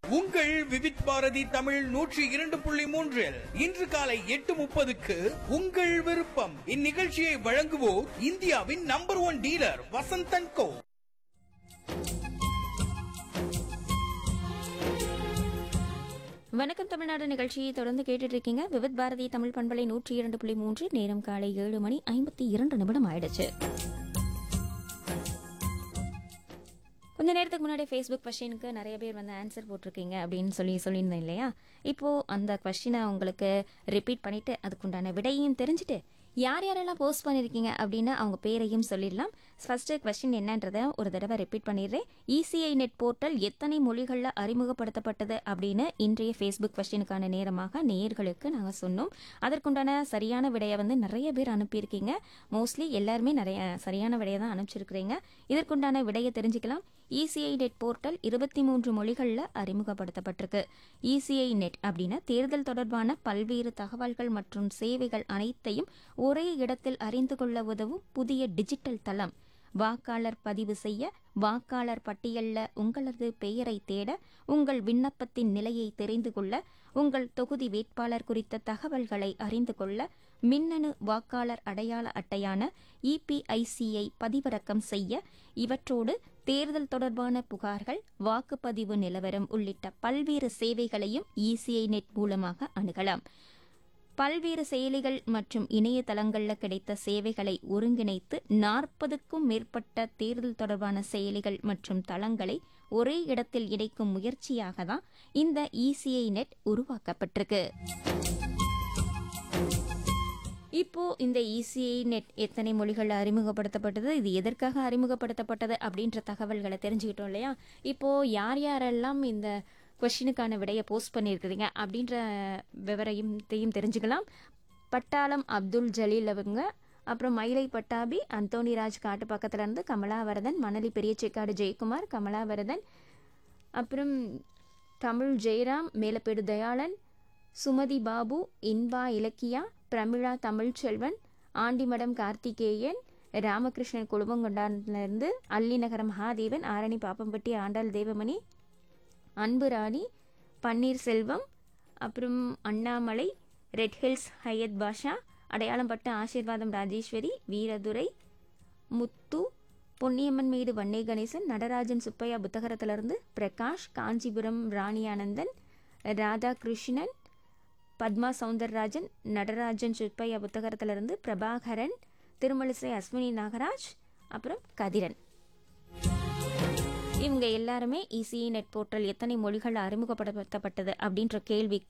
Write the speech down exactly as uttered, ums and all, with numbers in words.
உங்கள் விவித் பாரதி தமிழ் நூற்றி இரண்டு புள்ளி மூன்றில் இன்று காலை எட்டு முப்பதுக்கு உங்கள் விருப்பம். இந்நிகழ்ச்சியை வழங்குவோர் இந்தியாவின் நம்பர் ஒன் டீலர் வசந்தன் கோ. வணக்கம் தமிழ்நாடு நிகழ்ச்சியை தொடர்ந்து கேட்டுட்டு இருக்கீங்க. விவித் பாரதி தமிழ் பண்பலை நூற்றி இரண்டு புள்ளி மூன்று. நேரம் காலை ஏழு மணி ஐம்பத்தி இரண்டு நிமிடம் ஆயிடுச்சு. கொஞ்ச நேரத்துக்கு முன்னாடி ஃபேஸ்புக் கொஸ்டினுக்கு நிறைய பேர் வந்து ஆன்சர் போட்டிருக்கீங்க அப்படின்னு சொல்லி சொல்லியிருந்தேன் இல்லையா? இப்போது அந்த கொஸ்டினை உங்களுக்கு ரிப்பீட் பண்ணிவிட்டு அதுக்குண்டான விடையும் தெரிஞ்சுட்டு யார் யாரெல்லாம் போஸ்ட் பண்ணியிருக்கீங்க அப்படின்னு அவங்க பேரையும் சொல்லிடலாம். ஃபர்ஸ்ட் கொஸ்டின் என்னன்றதை ஒரு தடவை ரிப்பீட் பண்ணிடுறேன். இசிஐ நெட் போர்ட்டல் எத்தனை மொழிகளில் அறிமுகப்படுத்தப்பட்டது அப்படின்னு இன்றைய ஃபேஸ்புக் கொஸ்டினுக்கான நேரமாக நேயர்களுக்கு நாங்கள் சொன்னோம். அதற்குண்டான சரியான விடையை வந்து நிறைய பேர் அனுப்பியிருக்கீங்க. மோஸ்ட்லி எல்லாருமே நிறைய சரியான விடையை தான் அனுப்பிச்சிருக்கிறீங்க. இதற்குண்டான விடையை தெரிஞ்சுக்கலாம். இசிஐ நெட் போர்ட்டல் இருபத்தி மூன்று மொழிகளில் அறிமுகப்படுத்தப்பட்டிருக்கு. இசிஐ நெட் அப்படின்னா தேர்தல் தொடர்பான பல்வேறு தகவல்கள் மற்றும் சேவைகள் அனைத்தையும் ஒரே இடத்தில் அறிந்து கொள்ள உதவும் புதிய டிஜிட்டல் தளம். வாக்காளர் பதிவு செய்ய, வாக்காளர் பட்டியலில் உங்களது பெயரை தேட, உங்கள் விண்ணப்பத்தின் நிலையை தெரிந்து கொள்ள, உங்கள் தொகுதி வேட்பாளர் குறித்த தகவல்களை அறிந்து கொள்ள, மின்னணு வாக்காளர் அடையாள அட்டையான இபிஐசியை பதிவிறக்கம் செய்ய, இவற்றோடு தேர்தல் தொடர்பான புகார்கள், வாக்குப்பதிவு நிலவரம் உள்ளிட்ட பல்வேறு சேவைகளையும் இசிஐ நெட் மூலமாக அணுகலாம். பல்வேறு செயலிகள் மற்றும் இணையதளங்களில் கிடைத்த சேவைகளை ஒருங்கிணைத்து நாற்பதுக்கும் மேற்பட்ட தேர்தல் தொடர்பான செயலிகள் மற்றும் தளங்களை ஒரே இடத்தில் இணைக்கும் முயற்சியாக தான் இந்த இசிஐ நெட் உருவாக்கப்பட்டிருக்கு. இப்போ இந்த இசிஐ நெட் எத்தனை மொழிகள் அறிமுகப்படுத்தப்பட்டது, இது எதற்காக அறிமுகப்படுத்தப்பட்டது அப்படின்ற தகவல்களை தெரிஞ்சுக்கிட்டோம் இல்லையா? இப்போ யார் யாரெல்லாம் இந்த கொஸ்டினுக்கான விடையை போஸ்ட் பண்ணியிருக்கிறீங்க அப்படின்ற விவரையும் தெரிஞ்சுக்கலாம். பட்டாளம் அப்துல் ஜலீல் அவங்க, அப்புறம் மயிலை பட்டாபி, அந்தோனிராஜ் காட்டு பக்கத்துல இருந்து கமலாவரதன், மணலி பெரியச்சேக்காடு ஜெயக்குமார், கமலாவரதன், அப்புறம் தமிழ் ஜெயராம், மேலப்பேடு தயாளன், சுமதி பாபு, இன்பா இலக்கியா, பிரமிழா தமிழ்ச்செல்வன், ஆண்டிமடம் கார்த்திகேயன், ராமகிருஷ்ணன் குழுமங்கொண்டானிலிருந்து, அல்லிநகரம் மகாதேவன், ஆரணி பாப்பம்பட்டி ஆண்டாள் தேவமணி, அன்பு ராணி, பன்னீர்செல்வம், அப்புறம் அண்ணாமலை, ரெட் ஹில்ஸ் ஹையத் பாஷா, அடையாளம்பட்டு ஆசீர்வாதம் ராஜேஸ்வரி, வீரதுரை, முத்து, பொன்னியம்மன் மீது வன்னே கணேசன், நடராஜன் சுப்பையா புத்தகரத்திலிருந்து, பிரகாஷ், காஞ்சிபுரம் ராணி ஆனந்தன், ராதாகிருஷ்ணன், பத்மா சவுந்தரராஜன், நடராஜன் சுப்பையா புத்தகரத்திலிருந்து, பிரபாகரன், திருமலிசை அஸ்வினி நாகராஜ், அப்புறம் கதிரன். இவங்க எல்லாருமே இசிஐ நெட் போர்ட்டல் எத்தனை மொழிகள் அறிமுகப்படுத்தப்பட்டது அப்படின்ற கேள்வி